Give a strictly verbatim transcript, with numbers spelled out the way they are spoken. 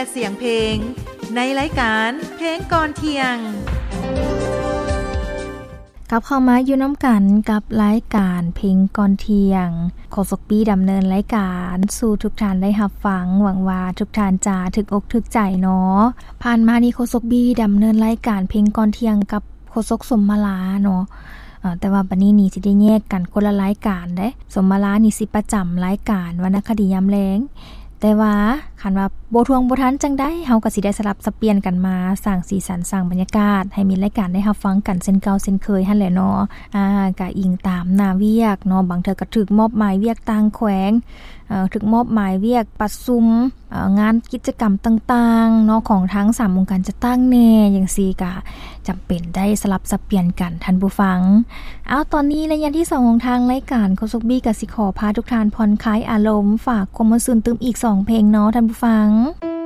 เสียงเพลงในรายการเพลงก่อนเที่ยงกับเข้ามาอยู่น้ำกันกับรายการเพลงก่อนเที่ยงขอสกปีดำเนินรายการสู่ทุกท่านได้รับฟังหวังว่าทุกท่านจะถึกอกถึกใจเนาะผ่านมานี่โคสกบีดำเนินรายการเพลงก่อนเที่ยงกับโคสกสมมาลาเนาะแต่ว่าบัดนี้นี่สิได้แยกกันคนละรายการเด้สมมาลานี่สิประจำรายการวรรณคดียามแลงแต่ว่าคันว่าบ่ทวงบ่ทันจังได๋เฮาก็สิได้สลับสับเปลี่ยนกันมาสร้างสีสันสร้างบรรยากาศให้มีรายการได้รับฟังกันเช่นเก่าเช่นเคยหั่นแหละเนาะอ่าก็อิงตามหน้าเวียกเนาะบางเทื่อก็ถูกมอบหมายเวียกต่างแขวงเอ่อถูกมอบหมายเวียกประชุมเอ่องานกิจกรรมต่างๆเนาะของทั้งสามวงการจะตั้งแน่จังซี่ก็จำเป็นได้สลับสับเปลี่ยนกันท่านผู้ฟังเอาตอนนี้ระยะที่สองของทางรายการโคซกบี้ก็สิขอพาทุกท่านผ่อนคลายอารมณ์ฝากความมวลซื่นตึมอีกสองเพลงเนาะท่านผู้ฟัง